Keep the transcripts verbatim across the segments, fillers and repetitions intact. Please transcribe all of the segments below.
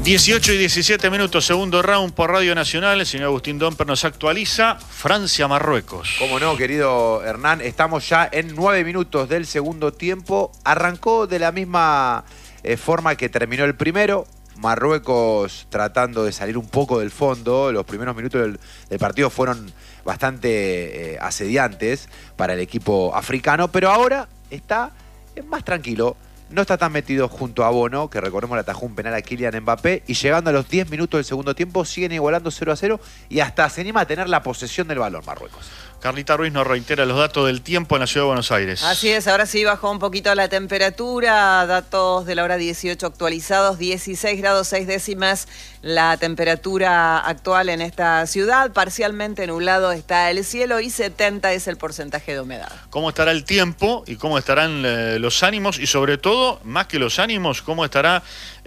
dieciocho y diecisiete minutos, segundo round por Radio Nacional. El señor Agustín Domper nos actualiza. Francia-Marruecos. Cómo no, querido Hernán. Estamos ya en nueve minutos del segundo tiempo. Arrancó de la misma eh, forma que terminó el primero. Marruecos tratando de salir un poco del fondo. Los primeros minutos del, del partido fueron bastante eh, asediantes para el equipo africano. Pero ahora está eh, más tranquilo. No está tan metido junto a Bono, que recordemos le atajó un penal a Kylian Mbappé, y llegando a los diez minutos del segundo tiempo siguen igualando cero a cero y hasta se anima a tener la posesión del balón Marruecos. Carlita Ruiz nos reitera los datos del tiempo en la ciudad de Buenos Aires. Así es, ahora sí bajó un poquito la temperatura, datos de la hora dieciocho actualizados, dieciséis grados seis décimas la temperatura actual en esta ciudad, parcialmente nublado está el cielo y setenta es el porcentaje de humedad. ¿Cómo estará el tiempo y cómo estarán eh, los ánimos? Y sobre todo, más que los ánimos, ¿cómo estará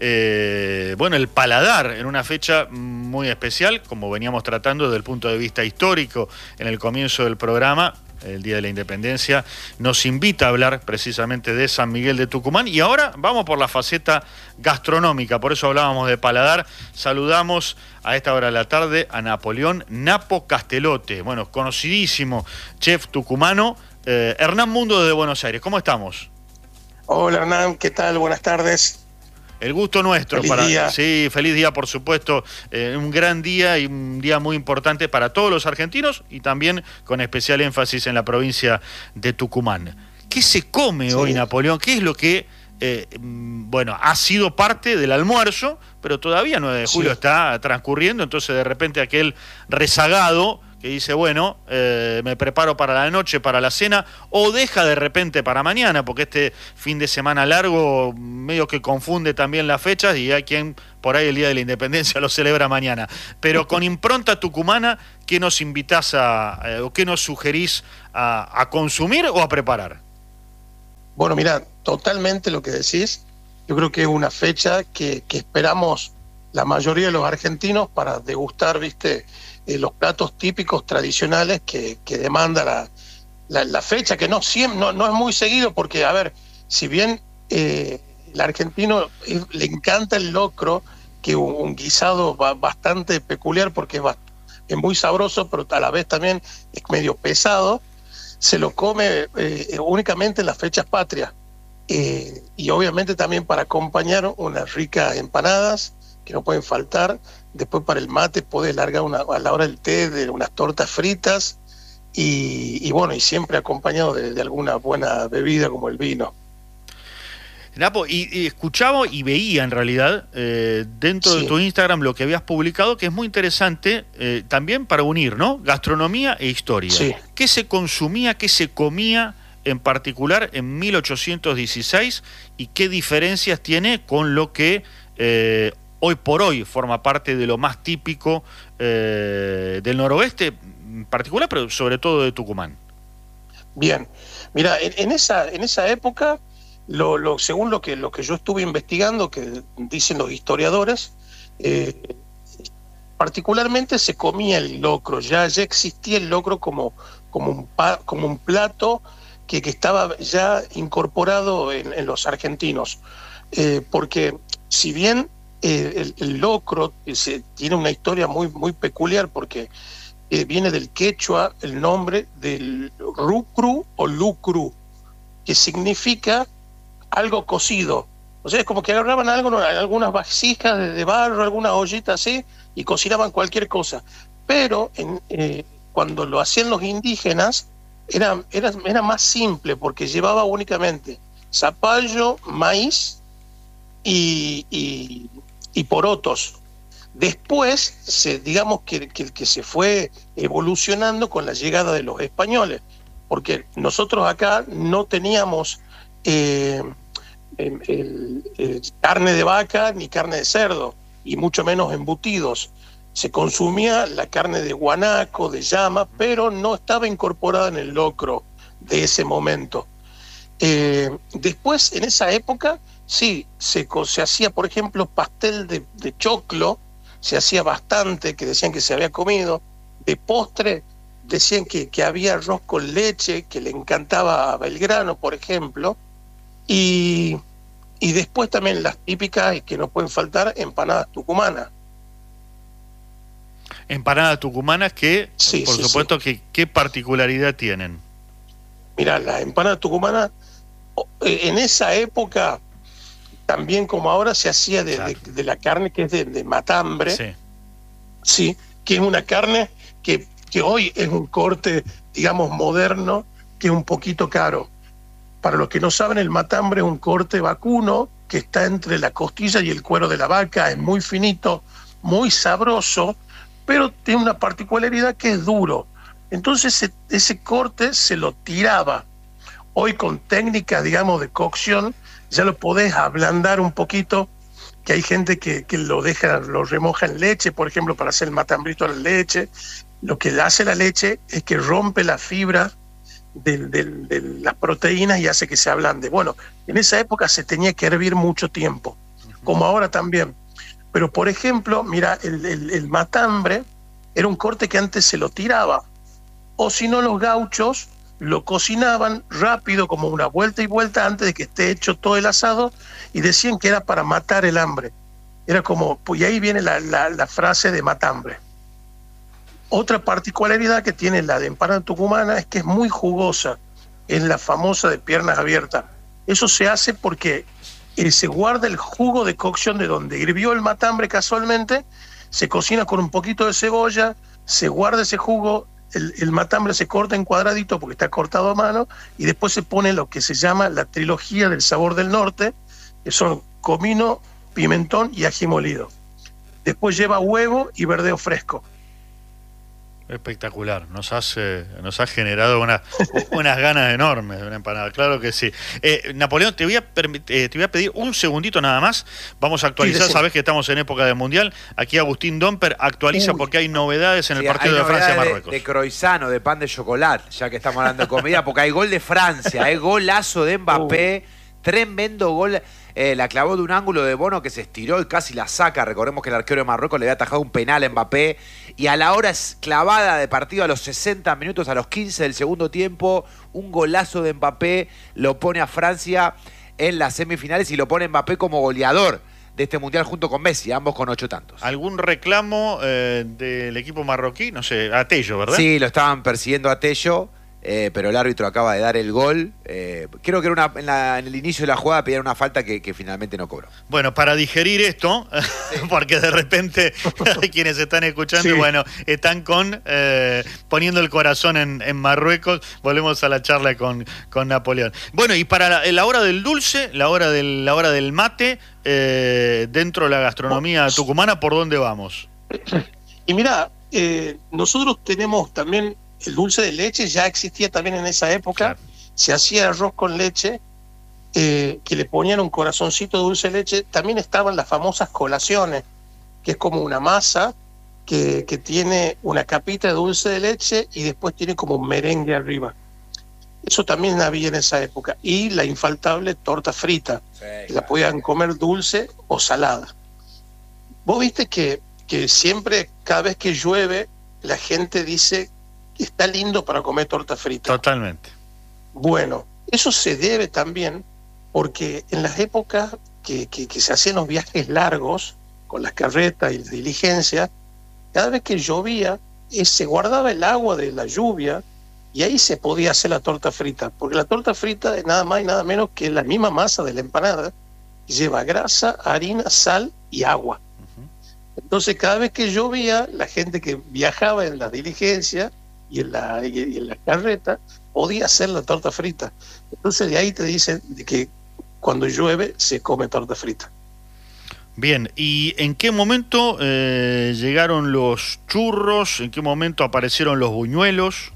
eh, bueno, el paladar en una fecha muy especial, como veníamos tratando desde el punto de vista histórico en el comienzo del programa? El Día de la Independencia nos invita a hablar precisamente de San Miguel de Tucumán. Y ahora vamos por la faceta gastronómica, por eso hablábamos de paladar. Saludamos a esta hora de la tarde a Napoleón Napo Castelote, bueno, conocidísimo chef tucumano, eh, Hernán Mundo desde Buenos Aires. ¿Cómo estamos? Hola Hernán, ¿qué tal? Buenas tardes. El gusto nuestro. Feliz para día. Sí, feliz día, por supuesto. Eh, un gran día y un día muy importante para todos los argentinos y también con especial énfasis en la provincia de Tucumán. ¿Qué se come sí. hoy, Napoleón? ¿Qué es lo que, eh, bueno, ha sido parte del almuerzo, pero todavía nueve de julio sí. está transcurriendo, entonces de repente aquel rezagado que dice, bueno, eh, me preparo para la noche, para la cena, o deja de repente para mañana, porque este fin de semana largo medio que confunde también las fechas y hay quien por ahí el Día de la Independencia lo celebra mañana. Pero con impronta tucumana, ¿qué nos invitás a, eh, o qué nos sugerís a, a consumir o a preparar? Bueno, mira, totalmente lo que decís. Yo creo que es una fecha que, que esperamos la mayoría de los argentinos para degustar, viste, Eh, los platos típicos tradicionales que, que demanda la, la, la fecha, que no, siempre, no, no es muy seguido, porque, a ver, si bien eh, el argentino eh, le encanta el locro, que un, un guisado va, bastante peculiar porque es, es muy sabroso, pero a la vez también es medio pesado, se lo come eh, únicamente en las fechas patrias. Eh, y obviamente también para acompañar unas ricas empanadas, que no pueden faltar. Después para el mate podés largar una, a la hora del té de unas tortas fritas y, y bueno, y siempre acompañado de, de alguna buena bebida como el vino. Napo, y, y escuchaba y veía en realidad eh, dentro sí. de tu Instagram lo que habías publicado, que es muy interesante eh, también para unir, ¿no? Gastronomía e historia. Sí. ¿Qué se consumía, qué se comía en particular en mil ochocientos dieciséis y qué diferencias tiene con lo que eh, hoy por hoy forma parte de lo más típico eh, del noroeste en particular, pero sobre todo de Tucumán? Bien, mira, en, en esa en esa época, lo, lo, según lo que lo que yo estuve investigando, que dicen los historiadores, eh, particularmente se comía el locro, ya, ya existía el locro como, como, un, pa, como un plato que, que estaba ya incorporado en, en los argentinos, eh, porque si bien Eh, el, el locro se, tiene una historia muy, muy peculiar, porque eh, viene del quechua el nombre del rucru o lucru, que significa algo cocido. O sea, es como que agarraban algo, algunas vasijas de, de barro, alguna ollita así, y cocinaban cualquier cosa. Pero en, eh, cuando lo hacían los indígenas, era, era, era más simple, porque llevaba únicamente zapallo, maíz y... y y porotos. Después, se, digamos que, que, que se fue evolucionando con la llegada de los españoles, porque nosotros acá no teníamos eh, el, el, el carne de vaca ni carne de cerdo, y mucho menos embutidos. Se consumía la carne de guanaco, de llama, pero no estaba incorporada en el locro de ese momento. Eh, después, en esa época, sí, se, se hacía, por ejemplo, pastel de, de choclo, se hacía bastante, que decían que se había comido. De postre, decían que, que había arroz con leche, que le encantaba a Belgrano, por ejemplo. Y, Y después también las típicas que no pueden faltar, empanadas tucumanas. Empanadas tucumanas que, Sí, por sí, supuesto, sí. que qué particularidad tienen. Mira, las empanadas tucumanas, en esa época, también como ahora, se hacía de, Claro. de, de la carne que es de, de matambre, Sí. sí, que es una carne que, que hoy es un corte, digamos, moderno, que es un poquito caro. Para los que no saben, el matambre es un corte vacuno que está entre la costilla y el cuero de la vaca, es muy finito, muy sabroso, pero tiene una particularidad que es duro. Entonces ese, ese corte se lo tiraba. Hoy con técnicas, digamos, de cocción, ya lo podés ablandar un poquito, que hay gente que, que lo deja, lo remoja en leche, por ejemplo, para hacer el matambrito a la leche. Lo que hace la leche es que rompe la fibra de, de, de las proteínas y hace que se ablande. Bueno, en esa época se tenía que hervir mucho tiempo, como ahora también. Pero, por ejemplo, mira, el, el, el matambre era un corte que antes se lo tiraba. O si no, los gauchos lo cocinaban rápido, como una vuelta y vuelta, antes de que esté hecho todo el asado, y decían que era para matar el hambre. Era como, pues, y ahí viene la, la, la frase de matambre. Otra particularidad que tiene la de empanada tucumana es que es muy jugosa, es la famosa de piernas abiertas. Eso se hace porque eh, se guarda el jugo de cocción de donde hirvió el matambre casualmente, se cocina con un poquito de cebolla, se guarda ese jugo, el, el matambre se corta en cuadraditos porque está cortado a mano, y después se pone lo que se llama la trilogía del sabor del norte, que son comino, pimentón y ají molido. Después lleva huevo y verdeo fresco. Espectacular, nos has, eh, nos has generado una, unas ganas enormes de una empanada, claro que sí. Eh, Napoleón, te voy, a eh, te voy a pedir un segundito nada más, vamos a actualizar, Sí, sabés que estamos en época de Mundial, aquí Agustín Domper actualiza Uy. porque hay novedades en el Sí, partido hay de novedades Francia-Marruecos. De, de croissant o de pan de chocolate, ya que estamos hablando de comida, porque hay gol de Francia, hay golazo de Mbappé, uh. tremendo gol. Eh, la clavó de un ángulo de Bono que se estiró y casi la saca. Recordemos que el arquero de Marruecos le había atajado un penal a Mbappé. Y a la hora es clavada de partido a los sesenta minutos, a los quince del segundo tiempo, un golazo de Mbappé lo pone a Francia en las semifinales y lo pone Mbappé como goleador de este Mundial junto con Messi, ambos con ocho tantos. ¿Algún reclamo eh, del equipo marroquí? No sé, a Tello, ¿verdad? Sí, lo estaban persiguiendo a Tello. Eh, pero el árbitro acaba de dar el gol. Eh, creo que era una, en, la, en el inicio de la jugada pedían una falta que, que finalmente no cobró. Bueno, para digerir esto, sí. porque de repente hay quienes están escuchando sí. y bueno, están con eh, poniendo el corazón en, en Marruecos. Volvemos a la charla con, con Napoleón. Bueno, y para la, la hora del dulce, la hora del, la hora del mate, eh, dentro de la gastronomía tucumana, ¿por dónde vamos? Y mira, eh, nosotros tenemos también el dulce de leche, ya existía también en esa época, claro. Se hacía arroz con leche, eh, que le ponían un corazoncito de dulce de leche. También estaban las famosas colaciones, que es como una masa que, que tiene una capita de dulce de leche y después tiene como un merengue arriba. Eso también había en esa época. Y la infaltable torta frita, sí, que claro. La podían comer dulce o salada. Vos viste que, que siempre, cada vez que llueve, la gente dice que está lindo para comer torta frita. Totalmente. Bueno, eso se debe también porque en las épocas que, que, que se hacían los viajes largos, con las carretas y las diligencias, cada vez que llovía, eh, se guardaba el agua de la lluvia y ahí se podía hacer la torta frita, porque la torta frita es nada más y nada menos que la misma masa de la empanada, que lleva grasa, harina, sal y agua. Uh-huh. Entonces cada vez que llovía, la gente que viajaba en las diligencias y en la, y en la carreta podía hacer la torta frita. Entonces de ahí te dicen de que cuando llueve se come torta frita. Bien, ¿y en qué momento eh, llegaron los churros? ¿En qué momento aparecieron los buñuelos?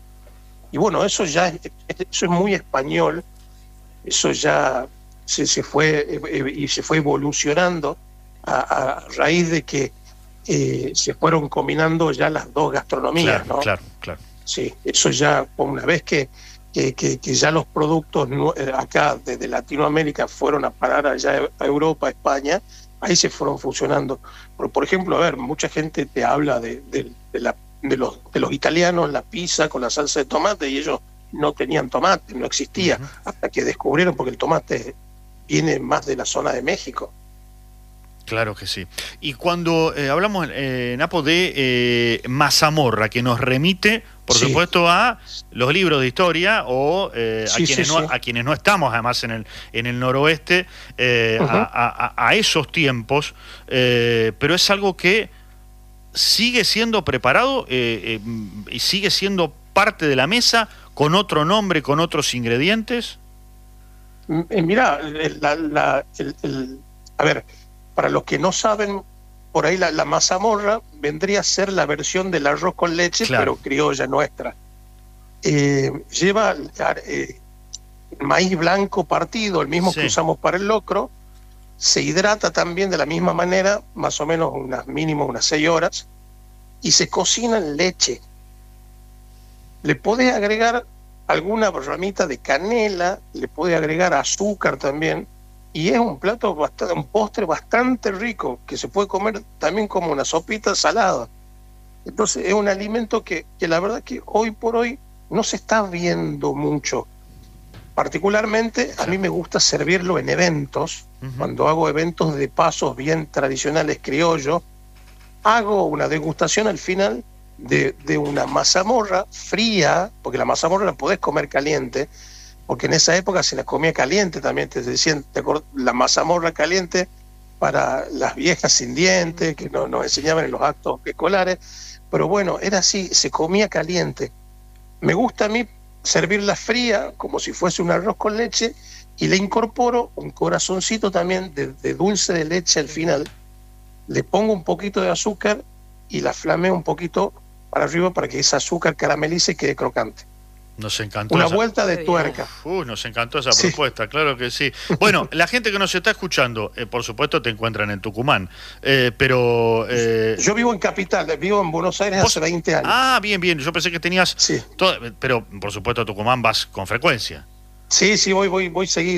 Y bueno, eso ya es, eso es muy español, eso ya se, se fue eh, y se fue evolucionando a, a raíz de que eh, se fueron combinando ya las dos gastronomías, claro, ¿no? Claro, claro. Sí, eso ya, una vez que, que, que, que ya los productos acá desde Latinoamérica fueron a parar allá a Europa, a España, ahí se fueron fusionando. Por, por ejemplo, a ver, mucha gente te habla de, de, de, la, de, los, de los italianos, la pizza con la salsa de tomate, y ellos no tenían tomate, no existía, uh-huh. hasta que descubrieron, porque el tomate viene más de la zona de México. Claro que sí. Y cuando eh, hablamos, eh, Napo, de eh, mazamorra, que nos remite, por Sí. supuesto, a los libros de historia o eh, Sí, a, quienes sí, no, sí. a quienes no estamos, además, en el, en el noroeste, eh, Ujú. a, a- a esos tiempos, eh, pero es algo que sigue siendo preparado eh, eh, y sigue siendo parte de la mesa con otro nombre, con otros ingredientes. Eh, Mira, el- la- la- el- el- a ver, para los que no saben, por ahí la, la mazamorra vendría a ser la versión del arroz con leche, Claro. pero criolla nuestra. Eh, lleva eh, maíz blanco partido, el mismo Sí. que usamos para el locro, se hidrata también de la misma manera, más o menos unas mínimo unas seis horas, y se cocina en leche. Le podés agregar alguna ramita de canela, le podés agregar azúcar también, y es un plato bastante, un postre bastante rico, que se puede comer también como una sopita salada. Entonces es un alimento que, que la verdad que hoy por hoy no se está viendo mucho. Particularmente a mí me gusta servirlo en eventos, Ujú. cuando hago eventos de pasos bien tradicionales criollos, hago una degustación al final de, de una mazamorra fría, porque la mazamorra la podés comer caliente, porque en esa época se la comía caliente también, te decían, te acordás, la mazamorra caliente para las viejas sin dientes, que no, nos enseñaban en los actos escolares, pero bueno, era así, se comía caliente. Me gusta a mí servirla fría, como si fuese un arroz con leche, y le incorporo un corazoncito también de, de dulce de leche al final, le pongo un poquito de azúcar y la flameo un poquito para arriba para que ese azúcar caramelice y quede crocante. Nos encantó Una esa- vuelta de Qué tuerca. Uh, nos encantó esa Sí. propuesta, claro que sí. Bueno, la gente que nos está escuchando, eh, por supuesto te encuentran en Tucumán, eh, pero... eh, Yo vivo en Capital, vivo en Buenos Aires vos- hace veinte años. Ah, bien, bien, yo pensé que tenías... Sí, todo- pero por supuesto a Tucumán vas con frecuencia. sí, sí, voy, voy, voy seguido.